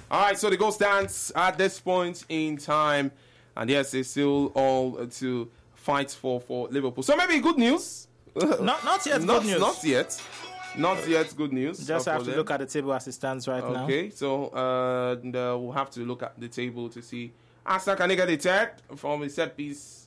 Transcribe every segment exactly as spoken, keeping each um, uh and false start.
All right, so the goal stands at this point in time. And yes, it's still all to fight for for Liverpool. So maybe good news. Not not yet not, good news. Not yet. Not yet good news. Just have to them. look at the table as it stands right okay, now. Okay, so uh, and, uh, we'll have to look at the table to see. Arsenal can they get a third from a set piece?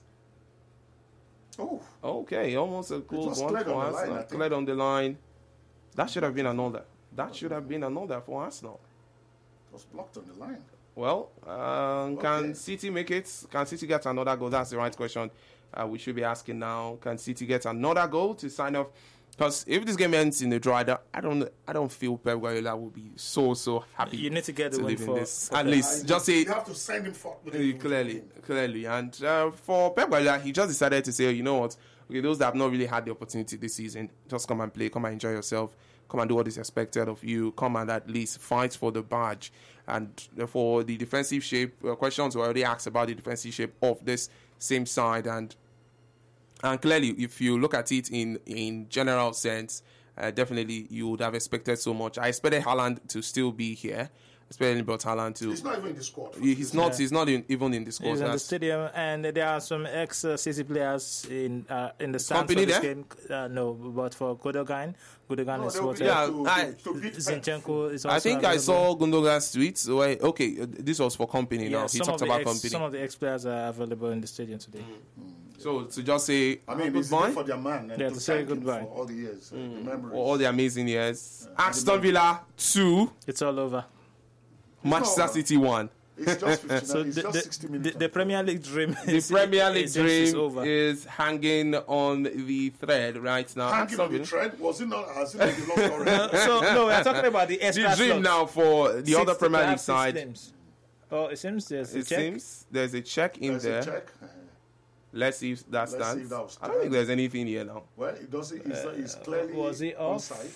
Oh. Okay, almost a close one cleared for on the Arsenal. line, Cleared on the line. That should have been another. That should have been another for Arsenal. It was blocked on the line. Well, uh, okay. can City make it? Can City get another goal? That's the right question uh, we should be asking now. Can City get another goal to sign off? Because if this game ends in a draw, I don't, I don't, I don't feel Pep Guardiola will be so, so happy. You need to get the to win live in for, this. for At least, just say you have to send him for uh, clearly, clearly. And uh, for Pep Guardiola, he just decided to say, you know what? Okay, those that have not really had the opportunity this season, just come and play, come and enjoy yourself, come and do what is expected of you, come and at least fight for the badge. And for the defensive shape, uh, questions were already asked about the defensive shape of this same side, and and clearly, if you look at it in in general sense. Uh, definitely, you would have expected so much. I expected Haaland to still be here. Especially brought Haaland to. He's not even in the squad. He's not. Yeah. He's not in, even in the squad. He's in the stadium, and there are some ex-City players in uh, in the stands for Company this there? game. Uh, no, but for Gundogan, Gundogan No, is they'll what. be Yeah, there to- I- to beat Pep. Zinchenko is also I think I available. saw Gundogan's tweets. Where, okay, uh, this was for company. Yeah, now he some talked of the about ex, company. Some of the ex-players are available in the stadium today. So to just say, I mean, uh, it's goodbye good for their man and Yeah, to to say thank him goodbye. for all the years, uh, the memories. for all the amazing years. Yeah, Aston Villa two, It's all over. Manchester not- City one. It's just fifty-nine. So it's the, just the, sixty the, minutes. the Premier League dream, The is, Premier League it seems is dream over. is hanging on the thread right now. Hanging on the Aston tread. Was it not? Has it not been lost already? So no, we're talking about the Villa- extra the dream slots. now for the Six other to Premier League have six side. games. Oh, it seems there's a It check. seems there's a check in There's there. a check. Uh, Let's see if that Let's see stands. if that was I don't think there's anything here now. Well, it doesn't. It's, it's clearly was it off? onside.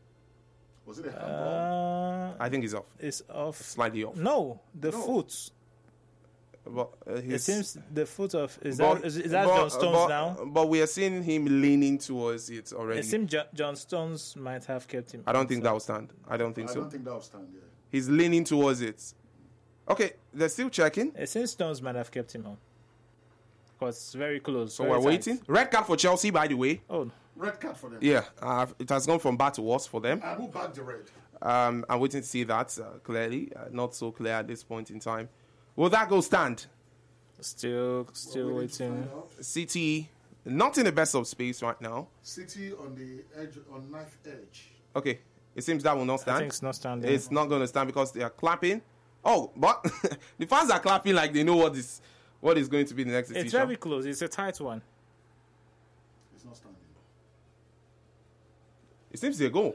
Was it a handball? Uh, I think it's off. it's off. Slightly off. No, the No. foot. But, uh, It his- seems the foot of is but- that is, is that but- John Stones but- now? But we are seeing him leaning towards it already. It seems Jo- John Stones might have kept him. I don't think that will stand. I don't think I so. don't think that will stand. Yeah. He's leaning towards it. Okay, they're still checking. It seems Stones might have kept him on. Because it's very close. So very we're tight. waiting. Red card for Chelsea, by the way. Oh, Red card for them. Yeah, uh, it has gone from bad to worse for them. And who backed the red? Um, I'm waiting to see that uh, clearly. Uh, not so clear at this point in time. Will that go stand? still still We're waiting to waiting. find out. City, not in the best of space right now. City on the edge, on knife edge. Okay, it seems that will not I stand. think it's not standing. It's not going to stand because they are clapping. Oh, but the fans are clapping like they know what is what is going to be the next decision. It's very close. It's a tight one. It's not standing. It seems they go.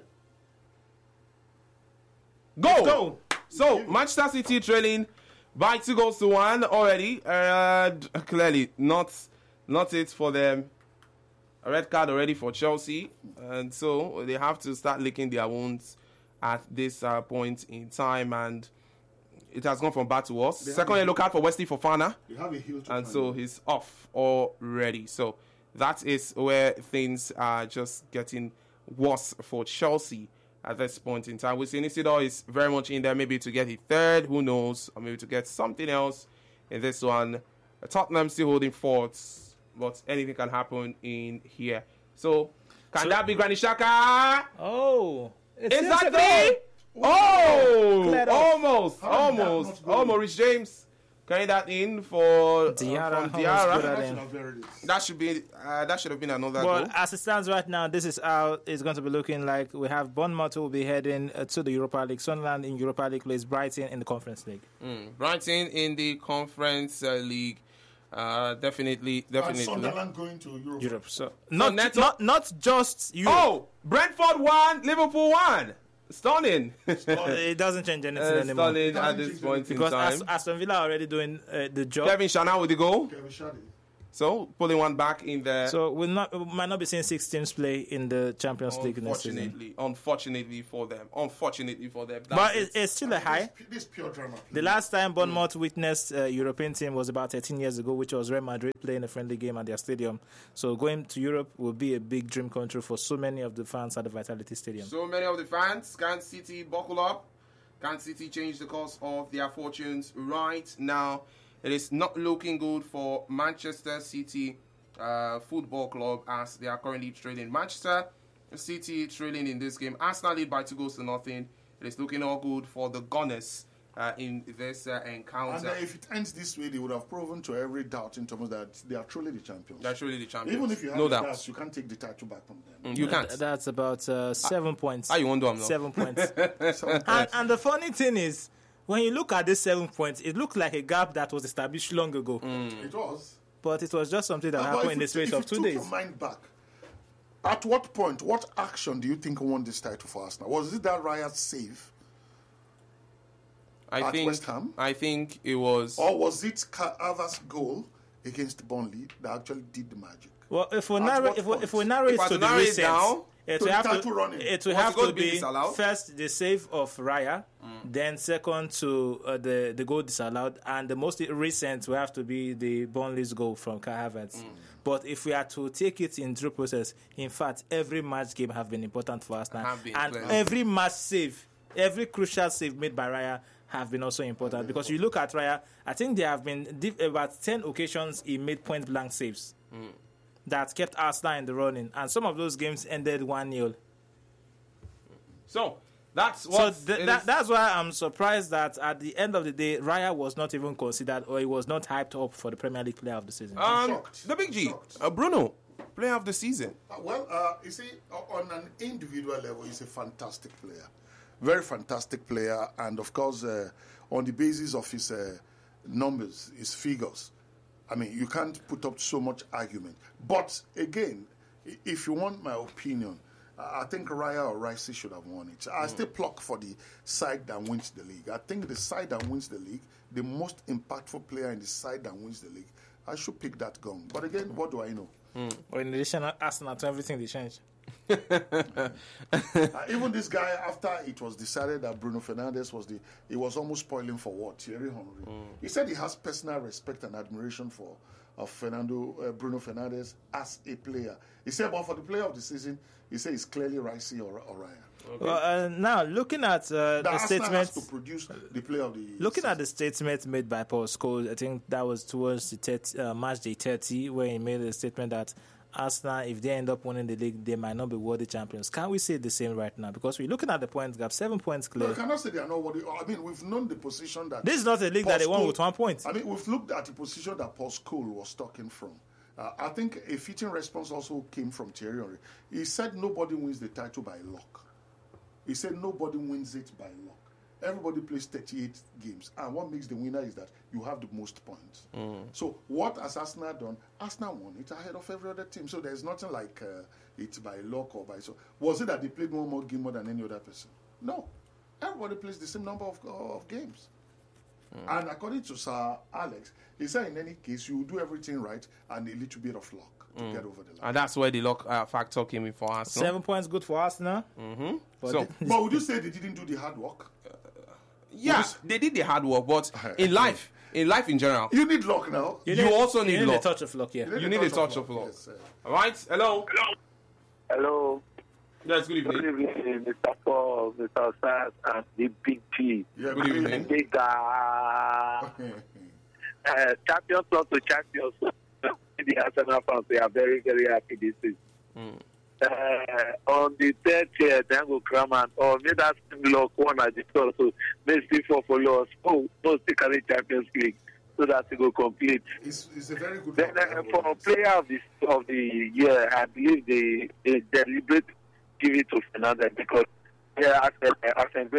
Go! Go! So, Manchester City trailing by two goals to one already. Uh, d- clearly, not not it for them. A red card already for Chelsea. And so, they have to start licking their wounds at this uh, point in time. And it has gone from bad to worse. They have Second a- yellow card for Wesley Fofana. You have a heel to And climb. so he's off already. So that is where things are just getting worse for Chelsea at this point in time. We see Isidore is very much in there, maybe to get a third, who knows, or maybe to get something else in this one. Tottenham still holding forts, but anything can happen in here. So can So- that be Granit Xhaka? Oh! It Is seems that to go. three? Oh, Cleared off. almost, How did that almost. not go? Oh, Maurice James carrying that in for uh, Diarra, from how much Diarra. good are That they? should have buried it. That should be uh, that should have been another Well, goal. as it stands right now, this is how it's going to be looking like. We have Bournemouth who will be heading uh, to the Europa League. Sunderland in Europa League plays Brighton in the Conference League. Mm. Brighton in the Conference uh, League, uh, definitely, And definitely. Sunderland going to Europe. Europe. So not Neto- not not just Europe. Oh, Brentford won, Liverpool won. Stunning. It doesn't change anything Uh, anymore. stunning It at doesn't this change point in Because time. As- Aston Villa are already doing uh, the job. Kevin Shana with the goal. Kevin Shaddy. So pulling one back in there. So we'll not, we might not be seeing six teams play in the Champions League next season. Unfortunately, unfortunately for them, unfortunately for them. But That's it, it. it's still a high. This, this pure drama. The last time Bournemouth witnessed a European team was about thirteen years ago, which was Real Madrid playing a friendly game at their stadium. So going to Europe will be a big dream come true for so many of the fans at the Vitality Stadium. So many of the fans, can City buckle up? Can City change the course of their fortunes? Right now, it is not looking good for Manchester City uh, Football Club as they are currently trailing. Manchester City trailing in this game. Arsenal lead by two goals to nothing. It is looking all good for the Gunners uh, in this uh, encounter. And uh, if it ends this way, they would have proven to every doubt in terms that they are truly the champions. They're truly the champions. Even if you have no the doubt. gas, you can't take the title back from them. Mm, you can't. Th- That's about uh, seven points. How you want to do them now? Seven points. So, and, and the funny thing is, when you look at this seven points, it looked like a gap that was established long ago. it was. But it was just something that Now, but happened if in the you- space if of you two took days. your mind back, at what point, what action do you think won this title for Arsenal? Was it that Raya save? I At think, West Ham? I think it was. Or was it Carver's goal against Burnley that actually did the magic? Well, if we At narrow, what if we, if we point? narrow If it I to to the narrow it recent, down, it to will the have title to running. it will Was have the goal to being be disallowed? first the save of Raya, then second to uh, the the goal disallowed, and the most recent will have to be the Burnley's goal from Kai Havertz. But if we are to take it in due process, in fact, every match game have been important for Arsenal, Have been, and clearly. every match save, every crucial save made by Raya have been also important because you look at Raya, I think there have been diff- about ten occasions he made point blank saves that kept Arsenal in the running, and some of those games ended one nil. So, that's So what. th- it that, is. that's why I'm surprised that at the end of the day, Raya was not even considered or he was not hyped up for the Premier League Player of the Season. Um, shocked. the Big G, Shocked. uh, Bruno, player of the season. Uh, well, uh, you see, o- on an individual level, he's a fantastic player. Very fantastic player. And of course, uh, on the basis of his uh, numbers, his figures, I mean, you can't put up so much argument. But again, i- if you want my opinion, uh, I think Raya or Rice should have won it. I still pluck for the side that wins the league. I think the side that wins the league, the most impactful player in the side that wins the league, I should pick that gun. But again, what do I know? Or in addition, Arsenal to everything they changed. Uh, even this guy, after it was decided that Bruno Fernandes was the, he was almost spoiling for what? Thierry Henry. He said he has personal respect and admiration for of Fernando uh, Bruno Fernandes as a player. He said, but for the player of the season, he said it's clearly Ricey or, or Ryan. Well, uh, now looking at uh, The the Arsenal has to statement, produce the player of the looking season. at the statement made by Paul Scholes, I think that was towards the thirty, uh, match day thirty, where he made a statement that Arsenal, if they end up winning the league, they might not be worthy champions. Can we say the same right now? Because we're looking at the points gap, seven points No, you clear. cannot say they are not what they are. I mean, we've known the position that This is not a league that they won Paul with Scholes- one point. I mean, we've looked at the position that Paul Scholes was talking from. Uh, I think a fitting response also came from Thierry Henry. He said nobody wins the title by luck. He said nobody wins it by luck. Everybody plays thirty-eight games, and what makes the winner is that you have the most points. So what has Arsenal done? Arsenal won it ahead of every other team. So there's nothing like uh, it's by luck or by so. Was it that they played one more game more than any other person? No. Everybody plays the same number of, of games. And according to Sir Alex, he said in any case, you will do everything right and a little bit of luck to get over the line. And that's where the luck uh, factor came in for Arsenal. Seven points good for Arsenal. Mm-hmm. But So, th- But would you say they didn't do the hard work? yeah, they did the hard work, but in life, in life in general, You need luck now. You also need you need luck. a touch of luck, yeah. you need a touch of luck. Yes, uh, All right, hello. Hello. Yes, good Good evening. evening, Mister Paul, Mister Sars, and the Big G. yeah, Good evening. Big uh, uh, champions not to champions. The Arsenal fans, they are very, very happy this season. Mm. Uh, on the thirtieth, Dango Kraman, or maybe that same luck one at the top, so maybe still for follow us. Oh, no, still carry Champions League so that it will complete. it's, it's a very good Then luck, uh, I would for say. player of the of the year, I believe they, they deliberate give it to Fernandez because yeah, as uh, as uh,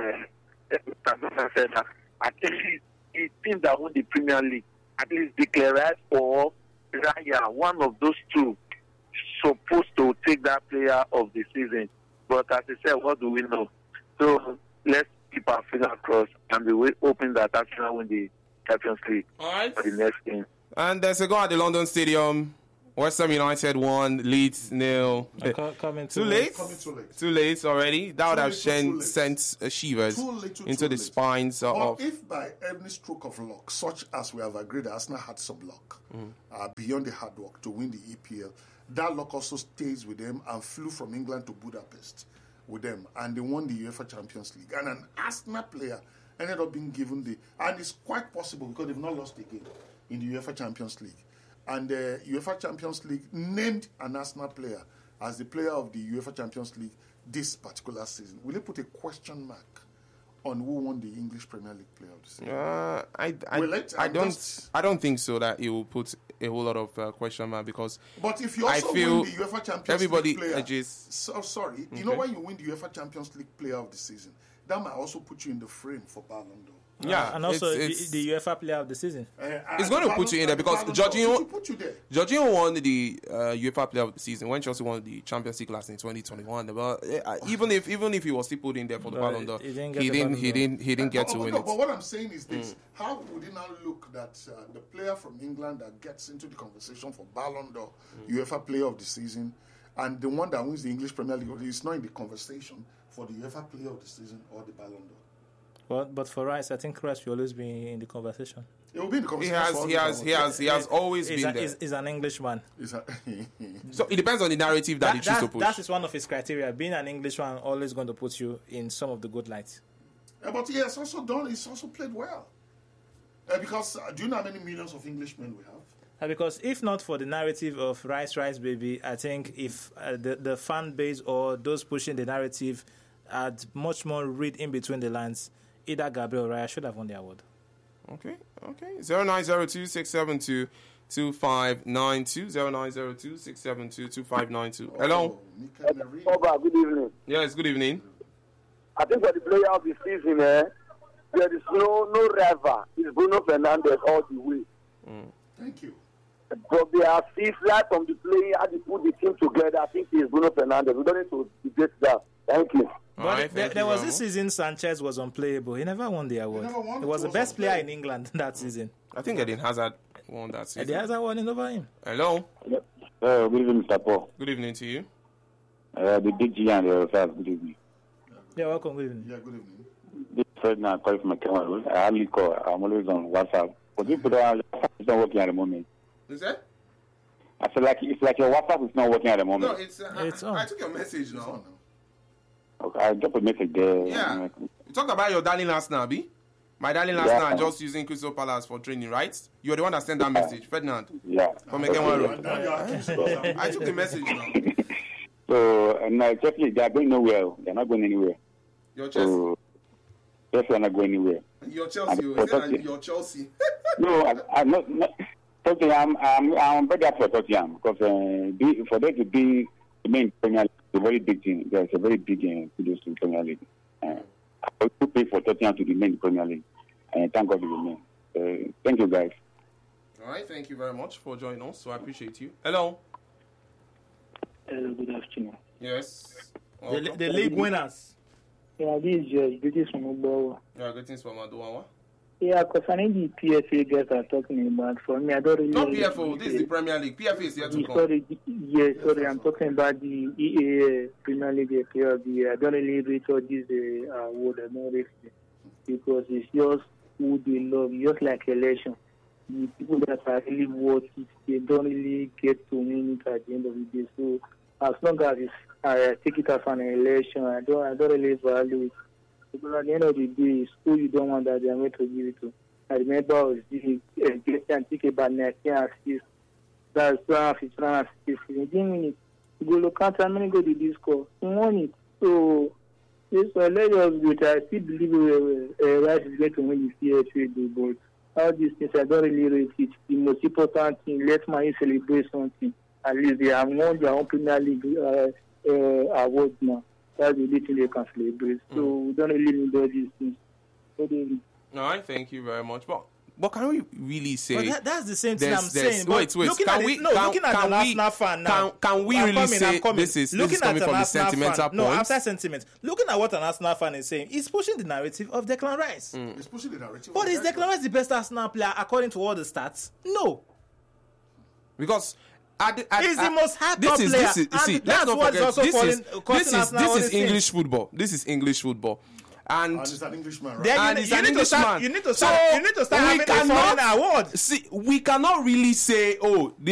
uh, said, uh, at least the team that won the Premier League, at least declare Rice or Raya, one of those two, supposed to take that player of the season. But as I said, what do we know? So let's keep our fingers crossed and be wait- hoping that Arsenal win the Champions League All right. for the next game. And there's a goal at the London Stadium. West Ham United won, Leeds nil. Co- coming Too to late? Coming too late. Too late already. That would Too have little, too sent, late. sent uh, shivers Too little, into too the late. spines uh, But of. if by any stroke of luck, such as we have agreed, Arsenal had some luck uh, beyond the hard work to win the E P L, that luck also stays with them and flew from England to Budapest. with them, and they won the UEFA Champions League. And an Arsenal player ended up being given the, and it's quite possible because they've not lost a game in the UEFA Champions League. And the UEFA Champions League named an Arsenal player as the player of the UEFA Champions League this particular season. Will they put a question mark on who won the English Premier League player of the season? Uh, I, I, Well, let- I I'm don't just- I don't think so that it will put a whole lot of uh, question mark because But if you I also feel win the UEFA Champions everybody League player, edges- so sorry, you know when you win the UEFA Champions League player of the season, that might also put you in the frame for Ballon d'Or. yeah, and also it's, it's, the, the UEFA Player of the Season. Uh, It's and going to Ballon- put you in there because Ballon d'Or, Jorginho- it will put you there. Jorginho won the uh, UEFA Player of the Season when Chelsea won the Champions League last in twenty twenty-one. Well, uh, even if even if he was still put in there for the But Ballon d'Or, he didn't get he the didn't Ballon he d'Or. didn't he didn't get but, to but win no, it. But what I'm saying is this: how would it now look that uh, the player from England that gets into the conversation for Ballon d'Or, UEFA Player of the Season, and the one that wins the English Premier League is not in the conversation for the UEFA Player of the Season or the Ballon d'Or? But but for Rice, I think Rice will always be in the conversation. It will be in the He conversation. has for all he the has he has he has always He's, been a, there. he's, he's an Englishman. Is that- So it depends on the narrative that, he chooses to that, push. that is one of his criteria. Being an Englishman always going to put you in some of the good lights. Yeah, but he has also done. He's also played well. Uh, because uh, do you know how many millions of Englishmen we have? Uh, because if not for the narrative of Rice, Rice, baby, I think if uh, the, the fan base or those pushing the narrative had much more read in between the lines, either Gabriel or Raya should have won the award. Okay, okay. Zero nine zero two six seven two two five nine two zero nine zero two six seven two two five nine two. Hello. Oh, Mikel Merino. Oba, good evening. Yes. Good evening. I think for the player of the season, eh, there is no no rival. It's Bruno Fernandes all the way. Thank you. But they are six right from the player, how they put the team together. I think it's Bruno Fernandes. We don't need to debate that. Thank you. But All right, there, thank there you was very this much. season Sanchez was unplayable. He never won the award. never won. He was He the was best player in unplayable. England that season. I think Eden Hazard won that And season. the other one is over him. Hello. Uh, good evening, Mister Paul. Good evening to you. Uh, the big G and the five. Good evening. Yeah, welcome. Good evening. Yeah, good evening. This is Ferdinand calling from Kenya Road. I hardly call. I'm always on WhatsApp. But people don't. WhatsApp is not working at the moment. Is that? I feel like it's like your WhatsApp is not working at the No, moment. it's. Uh, It's I, on. I took your message Oh, now. no. Okay, I dropped a message there. Yeah. You talk about your darling last night, B. My darling last Yeah. night just using Crystal Palace for training, right? You're the one that sent that message, Ferdinand, Yeah. from Ekenwa Road. Now you're accusing us. I took the message now. So uh, now Chelsea, they are going nowhere. They are not going anywhere. Your Chelsea. So Chelsea are not going anywhere. Your Chelsea. You I'm said Chelsea. your Chelsea. No, I, I'm not. not Tottenham, I'm, I'm very happy for Tottenham because uh, be, for them to be the main Premier League, it's a very big thing. There's a very big uh, kudos to Premier League. Uh, I also pay for Tottenham to remain in the Premier League, and thank God they remain. Uh, thank you, guys. All right. Thank you very much for joining us. So I appreciate you. Hello. Hello, good afternoon. Yes. The, Welcome. the league winners. Yeah, this is George. This is from Ubawa. Yeah, greetings from Aduwawa. Yeah, concerning the P F A guys are talking about, for me, I don't really... Not P F O. This is the Premier League. P F A is here to the, come. sorry, the- yes, sorry, I'm talking about the E A Premier League Player of the Year. I don't really rate all this uh, award. I don't rate it because it's just who they love, just like election. The people that are really worth it, they don't really get to win it at the end of the day. So as long as it's, I take it as an election, I don't, I don't really value it. Because at the end of the day, it's who you don't want that they are going to give it to. I remember I was doing uh, and think about nineteen assists. That's twelve, fifteen assists. He didn't win it. You go look at how many goals did he score. He won it. So, yes, so let us do it. I still believe uh, uh, Rice is going to win the P F A, but all these things, I don't really rate it. The most important thing, let my celebrate something. At least they have won their own Premier League uh, uh, awards now. That's the only thing they can celebrate. So we don't really need all these things. So they, All right. Thank you very much. But but can we really say? But that, that's the same thing There's- I'm there's- saying. But wait, wait. Looking Can at we- it, no, can- looking at can an we- Arsenal fan now. can- can we I'm really coming, say I'm coming. this is- this looking is coming at an from the Arsenal sentimental fan, No, point? after sentiment. Looking at what an Arsenal fan is saying, he's pushing the narrative of Declan Rice. It's pushing the narrative. But of is the Declan Rice the best Arsenal player according to all the stats? No. Because at, the- at, He's the at- most hyped this up is, player, This is, and see, that's let's not what is forget. also This is calling- causing this is Arsenal this all is these things. English football. This is English football, and And it's an Englishman, right? Then And you, he's you an need to start. Englishman. You need to So start. you need to start we having a cannot- foreign award. see, we cannot really say, oh, the